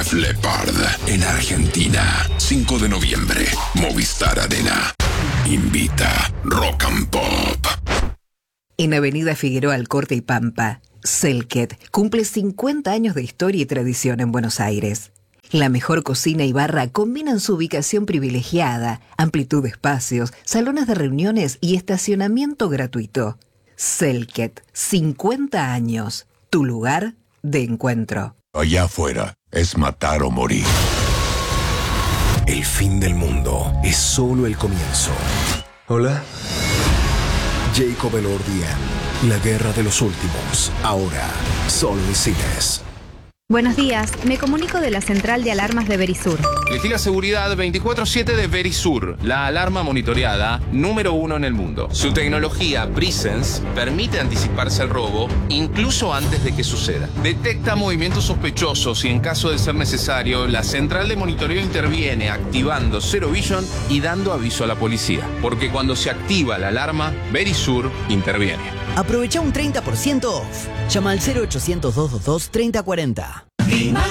Leppard en Argentina. 5 de noviembre. Movistar Arena. Invita Rock and Pop. En Avenida Figueroa Alcorte y Pampa, Selket cumple 50 años de historia y tradición en Buenos Aires. La mejor cocina y barra combinan su ubicación privilegiada, amplitud de espacios, salones de reuniones y estacionamiento gratuito. Selket, 50 años, tu lugar de encuentro. Allá afuera es matar o morir. El fin del mundo es solo el comienzo. Hola. Jacob Elordi, La Guerra de los Últimos. Ahora, solo en cines. Buenos días, me comunico de la central de alarmas de Verisur. Elegí la seguridad 24/7 de Verisur, la alarma monitoreada número 1 en el mundo. Su tecnología Presence permite anticiparse al robo incluso antes de que suceda. Detecta movimientos sospechosos y en caso de ser necesario, la central de monitoreo interviene activando Zero Vision y dando aviso a la policía. Porque cuando se activa la alarma, Verisur interviene. Aprovecha un 30% off. Llama al 0800 222 3040.